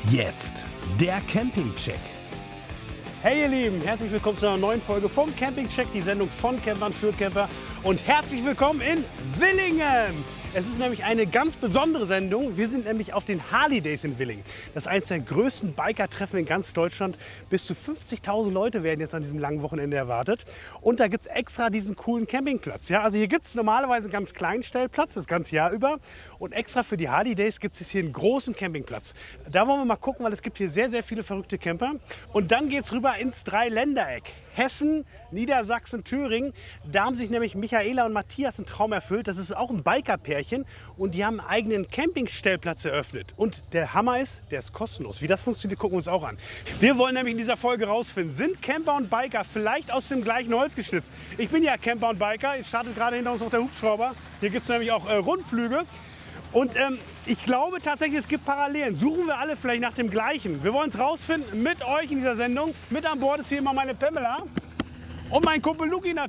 Jetzt der Campingcheck. Hey ihr Lieben, herzlich willkommen zu einer neuen Folge vom Campingcheck, die Sendung von Campern für Camper. Und herzlich willkommen in Willingen. Es ist nämlich eine ganz besondere Sendung. Wir sind nämlich auf den Harley Days in Willingen. Das ist eines der größten Biker-Treffen in ganz Deutschland. Bis zu 50.000 Leute werden jetzt an diesem langen Wochenende erwartet. Und da gibt es extra diesen coolen Campingplatz. Ja, also hier gibt es normalerweise einen ganz kleinen Stellplatz, das ganze Jahr über. Und extra für die Harley Days gibt es hier einen großen Campingplatz. Da wollen wir mal gucken, weil es gibt hier sehr, sehr viele verrückte Camper. Und dann geht es rüber ins Dreiländereck. Hessen, Niedersachsen, Thüringen. Da haben sich nämlich Michaela und Matthias einen Traum erfüllt. Das ist auch ein Biker-Pärchen und die haben einen eigenen Campingstellplatz eröffnet. Und der Hammer ist, der ist kostenlos. Wie das funktioniert, gucken wir uns auch an. Wir wollen nämlich in dieser Folge rausfinden, sind Camper und Biker vielleicht aus dem gleichen Holz geschnitzt? Ich bin ja Camper und Biker, es startet gerade hinter uns noch der Hubschrauber. Hier gibt es nämlich auch Rundflüge. Und ich glaube tatsächlich, es gibt Parallelen. Suchen wir alle vielleicht nach dem Gleichen. Wir wollen es rausfinden mit euch in dieser Sendung. Mit an Bord ist hier immer meine Pamela und mein Kumpel Luki natürlich.